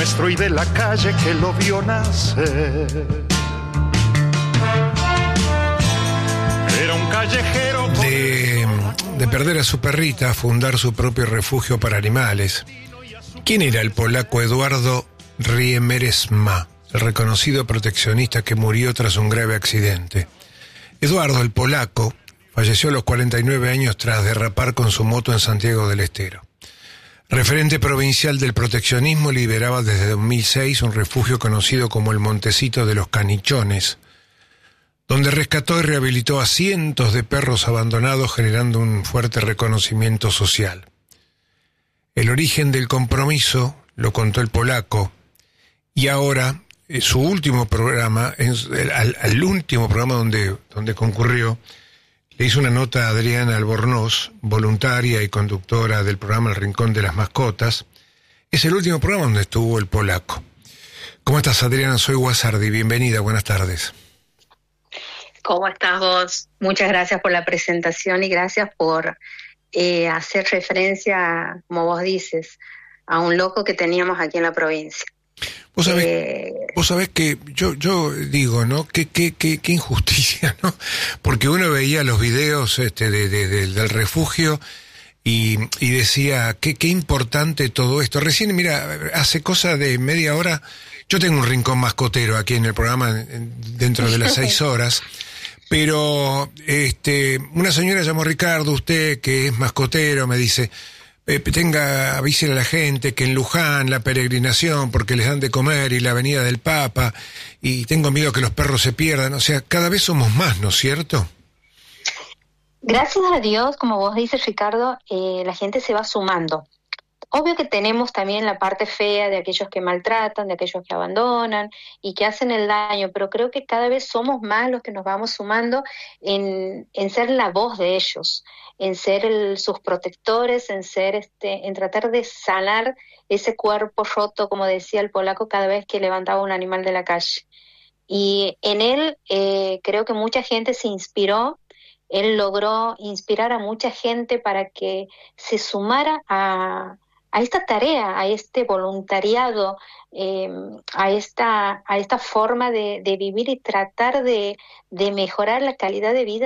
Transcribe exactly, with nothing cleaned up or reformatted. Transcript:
maestro y de la calle que lo vio nacer. Era un callejero de, de perder a su perrita a fundar su propio refugio para animales. ¿Quién era el polaco Eduardo Riemeresma, el reconocido proteccionista que murió tras un grave accidente? Eduardo, el polaco, falleció a los cuarenta y nueve años tras derrapar con su moto en Santiago del Estero. Referente provincial del proteccionismo, lideraba desde dos mil seis un refugio conocido como el Montecito de los Canichones, donde rescató y rehabilitó a cientos de perros abandonados, generando un fuerte reconocimiento social. El origen del compromiso lo contó el polaco, y ahora eh, su último programa, el, al, al último programa donde, donde concurrió, le hizo una nota a Adriana Albornoz, voluntaria y conductora del programa El Rincón de las Mascotas. Es el último programa donde estuvo el polaco. ¿Cómo estás, Adriana? Soy Guasardi, bienvenida, buenas tardes. ¿Cómo estás vos? Muchas gracias por la presentación y gracias por eh, hacer referencia, como vos dices, a un loco que teníamos aquí en la provincia. Vos sabés, eh, vos sabés que yo yo digo, ¿no? Qué qué qué qué injusticia, ¿no? Porque uno veía los videos este de, de, de del refugio y, y decía qué qué importante todo esto. Recién, mira, hace cosa de media hora, yo tengo un rincón mascotero aquí en el programa dentro de las seis horas. Pero este una señora llamó Ricardo, usted que es mascotero, me dice, eh, tenga, avísele a la gente que en Luján la peregrinación, porque les dan de comer, y la Avenida del Papa, y tengo miedo que los perros se pierdan. O sea, cada vez somos más, ¿no es cierto? Gracias a Dios, como vos dices, Ricardo, eh, la gente se va sumando. Obvio que tenemos también la parte fea de aquellos que maltratan, de aquellos que abandonan y que hacen el daño, pero creo que cada vez somos más los que nos vamos sumando en, en ser la voz de ellos, en ser el, sus protectores, en ser este, en tratar de sanar ese cuerpo roto, como decía el polaco, cada vez que levantaba un animal de la calle. Y en él eh, creo que mucha gente se inspiró. Él logró inspirar a mucha gente para que se sumara a a esta tarea, a este voluntariado, eh, a esta a esta forma de, de vivir y tratar de, de mejorar la calidad de vida